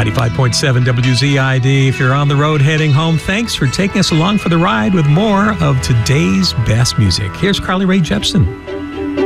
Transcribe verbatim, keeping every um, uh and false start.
ninety-five point seven W Z I D. If you're on the road heading home, thanks for taking us along for the ride with more of today's best music. Here's Carly Rae Jepsen.